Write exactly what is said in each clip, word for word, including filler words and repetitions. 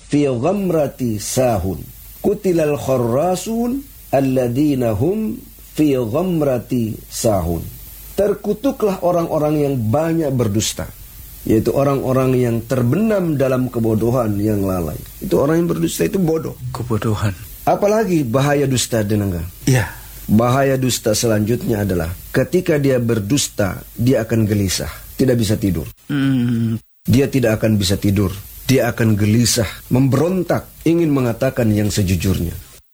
fi ghamrati sahun. Kutilal kharrasun alladzina hum fi ghamrati sahun. Terkutuklah orang-orang yang banyak berdusta, yaitu orang-orang yang terbenam dalam kebodohan yang lalai. Itu orang yang berdusta itu bodoh. Kebodohan. Apalagi bahaya dusta, Denangga. Iya. Bahaya dusta selanjutnya adalah ketika dia berdusta, dia akan gelisah, tidak bisa tidur. Hmm. Dia tidak akan bisa tidur. Dia akan gelisah, memberontak, ingin mengatakan yang sejujurnya.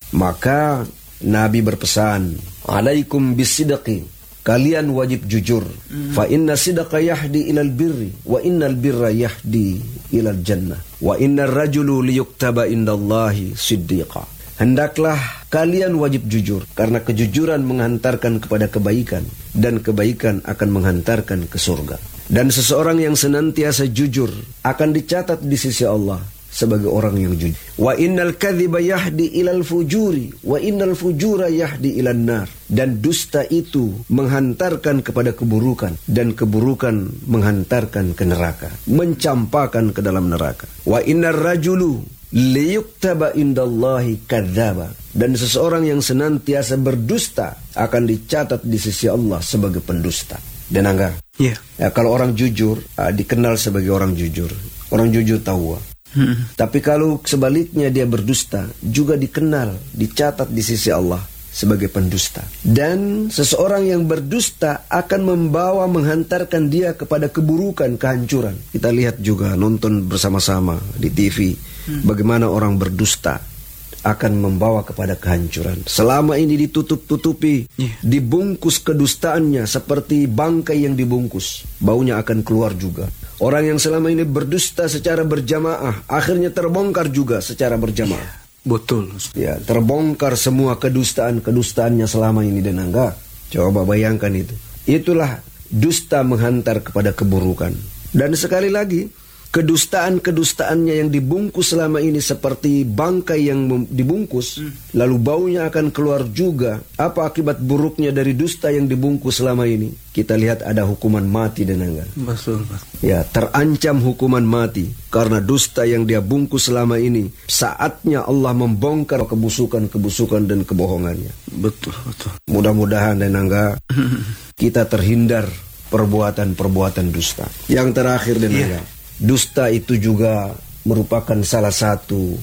Maka Nabi berpesan, alaikum bisidqi, kalian wajib jujur. Hmm. Fa inna sidqa yahdi ilal birri, wa innal birra yahdi ilal jannah, wa innar rajulu liyuktaba indallahi siddiqa. Hendaklah kalian wajib jujur, karena kejujuran menghantarkan kepada kebaikan, dan kebaikan akan menghantarkan ke surga. Dan seseorang yang senantiasa jujur akan dicatat di sisi Allah sebagai orang yang jujur. Wa innal kadhiba yahdi ilal fujuri, wa innal fujura yahdi ilan nar. Dan dusta itu menghantarkan kepada keburukan, dan keburukan menghantarkan ke neraka, mencampakkan ke dalam neraka. Wa innar rajulu liyuktaba indallahi kadzdzaba. Dan seseorang yang senantiasa berdusta akan dicatat di sisi Allah sebagai pendusta. Dan angga, yeah. ya, kalau orang jujur uh, dikenal sebagai orang jujur. Orang jujur tahu. Hmm. Tapi kalau sebaliknya dia berdusta, juga dikenal, dicatat di sisi Allah sebagai pendusta. Dan seseorang yang berdusta akan membawa, menghantarkan dia kepada keburukan, kehancuran. Kita lihat juga, nonton bersama-sama di T V, hmm. bagaimana orang berdusta akan membawa kepada kehancuran. Selama ini ditutup-tutupi, yeah. dibungkus kedustaannya seperti bangkai yang dibungkus, baunya akan keluar juga. Orang yang selama ini berdusta secara berjamaah, akhirnya terbongkar juga secara berjamaah. Yeah. Betul. Ya, terbongkar semua kedustaan-kedustaannya selama ini, dan enggak. Coba bayangkan itu. Itulah dusta menghantar kepada keburukan. Dan sekali lagi, kedustaan-kedustaannya yang dibungkus selama ini seperti bangkai yang dibungkus, hmm. lalu baunya akan keluar juga. Apa akibat buruknya dari dusta yang dibungkus selama ini? Kita lihat ada hukuman mati, dan enggak. Betul, betul. Ya, terancam hukuman mati karena dusta yang dia bungkus selama ini. Saatnya Allah membongkar kebusukan-kebusukan dan kebohongannya. Betul, betul. Mudah-mudahan, dan enggak, kita terhindar perbuatan-perbuatan dusta. Yang terakhir, dan enggak, yeah. dusta itu juga merupakan salah satu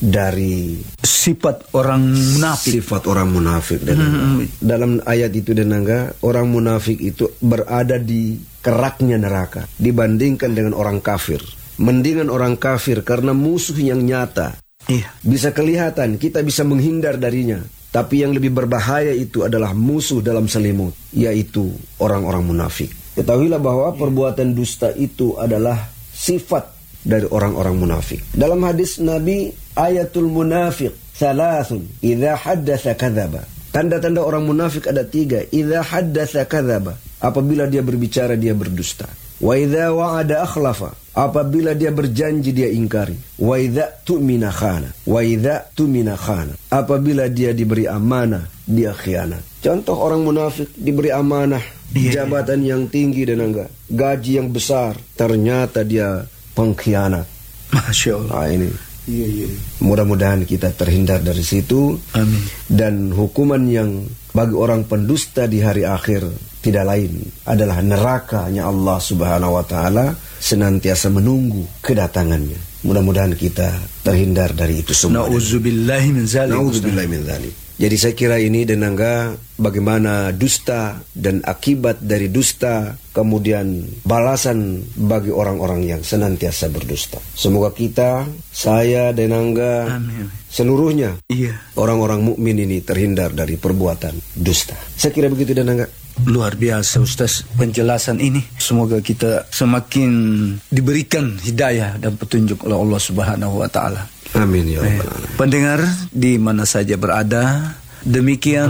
dari sifat orang munafik. Sifat orang munafik. Dan hmm. dalam ayat itu, dan enggak, orang munafik itu berada di keraknya neraka dibandingkan dengan orang kafir. Mendingan orang kafir karena musuh yang nyata. Iya. Bisa kelihatan, kita bisa menghindar darinya. Tapi yang lebih berbahaya itu adalah musuh dalam selimut, yaitu orang-orang munafik. Ketahuilah bahwa perbuatan dusta itu adalah sifat dari orang-orang munafik. Dalam hadis Nabi, ayatul munafiq salasun, idza haddatsa kadzaba. Tanda-tanda orang munafik ada tiga. Idza haddatsa kadzaba, apabila dia berbicara dia berdusta. Wa idza wa'ada akhlafa, apabila dia berjanji dia ingkari. Wa idza tu'mina khana, wa idza tu'mina khana, apabila dia diberi amanah dia khianat. Contoh orang munafik diberi amanah, yeah, jabatan yeah. yang tinggi dan enggak, gaji yang besar, ternyata dia pengkhianat. Masya Allah. Nah, ini yeah, yeah. mudah-mudahan kita terhindar dari situ. Amin. Dan hukuman yang bagi orang pendusta di hari akhir tidak lain adalah nerakanya Allah Subhanahu wa taala senantiasa menunggu kedatangannya. Mudah-mudahan kita terhindar dari itu semua. Nauzubillahi min dzalik. Nauzubillahi min dzalik. Jadi saya kira ini, dan enggak, bagaimana dusta dan akibat dari dusta, kemudian balasan bagi orang-orang yang senantiasa berdusta. Semoga kita, saya dan enggak, seluruhnya, iya, orang-orang mukmin ini terhindar dari perbuatan dusta. Saya kira begitu, dan enggak. Luar biasa Ustaz penjelasan ini. Semoga kita semakin diberikan hidayah dan petunjuk oleh Allah Subhanahu wa taala. Amin ya rabbal alamin. Pendengar di mana saja berada, demikian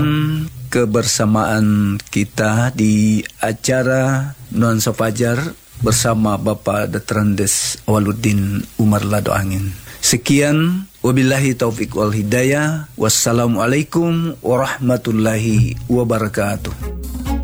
kebersamaan kita di acara Nuansa Fajar bersama Bapak Dr.Andes Awaluddin Umar Lado Angin. Sekian, wabillahi taufiq wal hidayah. Wassalamualaikum warahmatullahi wabarakatuh.